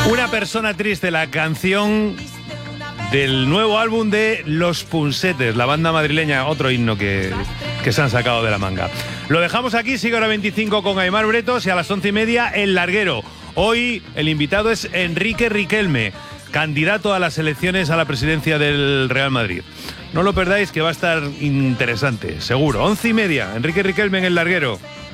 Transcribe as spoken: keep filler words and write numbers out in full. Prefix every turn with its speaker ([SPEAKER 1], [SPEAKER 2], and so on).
[SPEAKER 1] Una persona triste, la canción del nuevo álbum de Los Punsetes, la banda madrileña, otro himno que, que se han sacado de la manga. Lo dejamos aquí, sigue hora veinticinco con Aimar Bretos y a las once y media El Larguero. Hoy el invitado es Enrique Riquelme, candidato a las elecciones a la presidencia del Real Madrid. No lo perdáis, que va a estar interesante, seguro. Once y media, Enrique Riquelme en El Larguero.